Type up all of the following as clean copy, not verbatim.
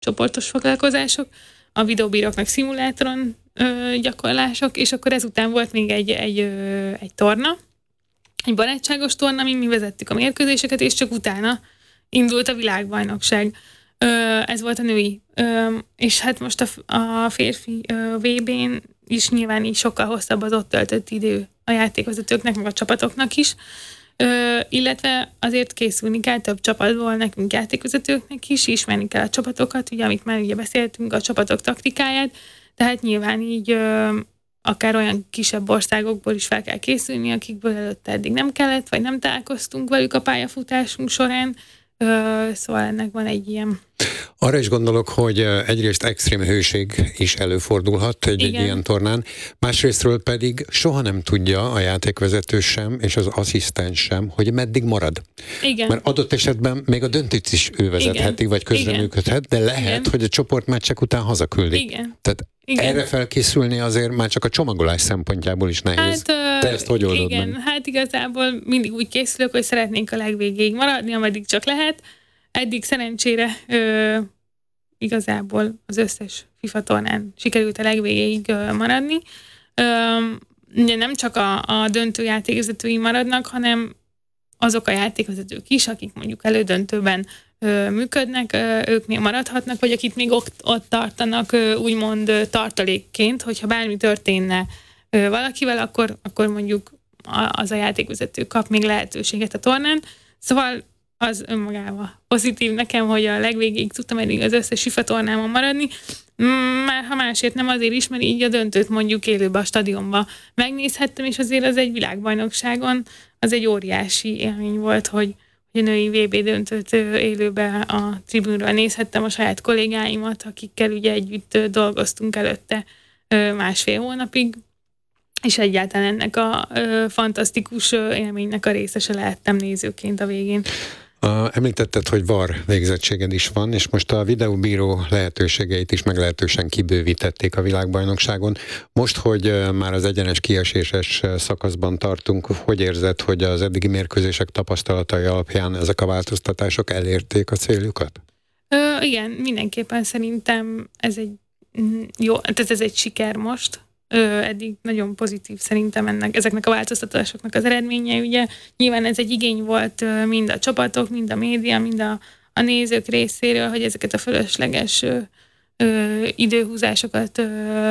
csoportos foglalkozások, a videóbíróknak szimulátoron gyakorlások, és akkor ezután volt még egy torna, egy barátságos torna, mi vezettük a mérkőzéseket, és csak utána indult a világbajnokság. Ez volt a női. És hát most a férfi VB-n is nyilván így sokkal hosszabb az ott töltött idő a játékvezetőknek, meg a csapatoknak is. Illetve azért készülni kell több csapatból nekünk játékvezetőknek is, ismerni kell a csapatokat, ugye, amit már ugye beszéltünk, a csapatok taktikáját, tehát nyilván így akár olyan kisebb országokból is fel kell készülni, akikből előtte eddig nem kellett, vagy nem találkoztunk velük a pályafutásunk során, szóval ennek van egy ilyen... Arra is gondolok, hogy egyrészt extrém hőség is előfordulhat egy ilyen tornán, másrésztről pedig soha nem tudja a játékvezető sem, és az asszisztens sem, hogy meddig marad. Igen. Mert adott esetben még a döntőt is ő vezetheti, vagy közreműködhet, de lehet, hogy a csoportmeccsek után hazaküldik. Igen. Tehát erre felkészülni azért már csak a csomagolás szempontjából is nehéz. Te ezt hogy oldod meg? Hát igazából mindig úgy készülök, hogy szeretnénk a legvégéig maradni, ameddig csak lehet. Eddig szerencsére igazából az összes FIFA tornán sikerült a legvégéig maradni. Nem csak a döntő játékvezetői maradnak, hanem azok a játékvezetők is, akik mondjuk elődöntőben működnek, ők még maradhatnak, vagy akik még ott tartanak úgymond tartalékként, hogyha bármi történne valakivel, akkor mondjuk az a játékvezető kap még lehetőséget a tornán. Szóval az önmagában pozitív nekem, hogy a legvégéig tudtam eddig az összes FIFA tornámon maradni, már ha másért nem azért is, mert így a döntőt mondjuk élőben a stadionba megnézhettem, és azért az egy világbajnokságon az egy óriási élmény volt, hogy a női VB döntőt élőben a tribünről nézhettem a saját kollégáimat, akikkel ugye együtt dolgoztunk előtte 1,5 hónapig, és egyáltalán ennek a fantasztikus élménynek a részese lehettem nézőként a végén. Említetted, hogy VAR végzettséged is van, és most a videóbíró lehetőségeit is meglehetősen kibővítették a világbajnokságon. Most, hogy már az egyenes kieséses szakaszban tartunk, hogy érzed, hogy az eddigi mérkőzések tapasztalatai alapján ezek a változtatások elérték a céljukat? Igen, mindenképpen szerintem ez egy jó, ez egy siker most. Eddig nagyon pozitív szerintem ezeknek a változtatásoknak az eredménye. Ugye nyilván ez egy igény volt mind a csapatok, mind a média, mind a nézők részéről, hogy ezeket a fölösleges időhúzásokat,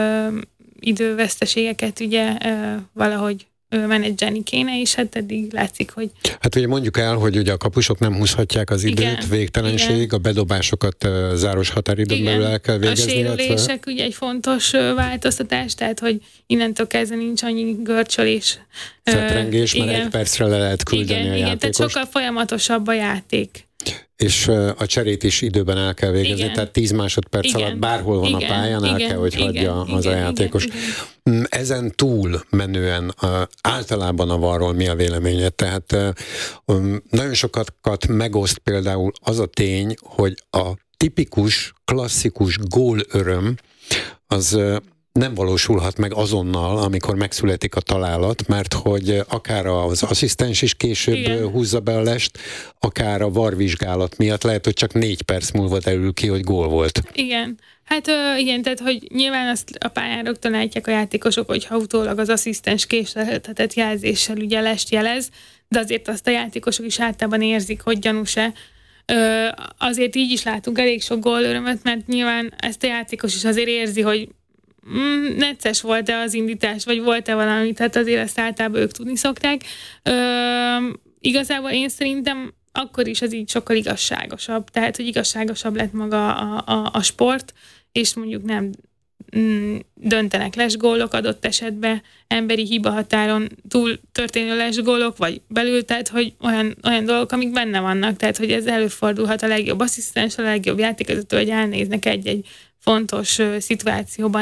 időveszteségeket ugye valahogy menedzselni kéne, és hát eddig látszik, hogy... Hát ugye mondjuk el, hogy ugye a kapusok nem húzhatják az időt végtelenségig, a bedobásokat záros határidőn belül el kell végezni. A sérülések ugye egy fontos változtatás, tehát hogy innentől kezdve nincs annyi görcsölés. Szetrengés, mert 1 percre le lehet küldeni a játékost. Tehát sokkal folyamatosabb a játék. És a cserét is időben el kell végezni, tehát 10 másodperc alatt bárhol van a pályán, el kell, hogy hagyja az a játékos. Ezen túl menően általában a VAR-ról mi a véleményed? Tehát nagyon sokat megoszt például az a tény, hogy a tipikus, klasszikus gólöröm az nem valósulhat meg azonnal, amikor megszületik a találat, mert hogy akár az asszisztens is később húzza be a lest, akár a VAR vizsgálat miatt lehet, hogy csak 4 perc múlva derül ki, hogy gól volt. Igen. Hát igen, tehát hogy nyilván azt a pályán rögtön látják a játékosok, hogyha utólag az asszisztens késleltetett jelzéssel ugye lest jelez, de azért azt a játékosok is általában érzik, hogy gyanús-e. Azért így is látunk elég sok gólörömöt, mert nyilván ezt a játékos is azért érzi, hogy necces volt-e az indítás, vagy volt-e valami, tehát azért ezt általában ők tudni szokták. Igazából én szerintem akkor is ez így sokkal igazságosabb, tehát hogy igazságosabb lett maga a sport, és mondjuk nem döntenek lesgólok adott esetben, emberi hibahatáron túl történő lesgólok, vagy belül, tehát hogy olyan dolgok, amik benne vannak, tehát hogy ez előfordulhat a legjobb asszisztens, a legjobb játékvezető, hogy elnéznek egy fontos szituációban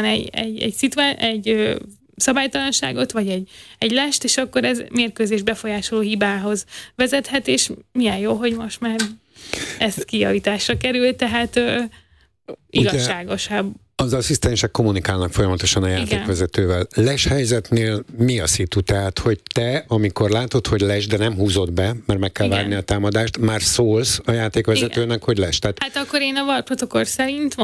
egy szabálytalanságot, vagy egy lest, és akkor ez mérkőzés befolyásoló hibához vezethet, és milyen jó, hogy most már ez kijavításra kerül, tehát igazságosabb. Az asszisztensek kommunikálnak folyamatosan a játékvezetővel. Les helyzetnél mi a szitu? Tehát, hogy te, amikor látod, hogy les, de nem húzod be, mert meg kell várni a támadást, már szólsz a játékvezetőnek, hogy les. Tehát... Hát akkor én a VAR protokoll szerint